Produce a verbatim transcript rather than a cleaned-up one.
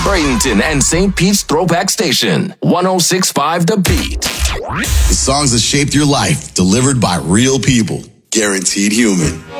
Bradenton and Saint Pete's Throwback Station. one oh six point five The Beat. The songs that shaped your life, delivered by real people. Guaranteed Human.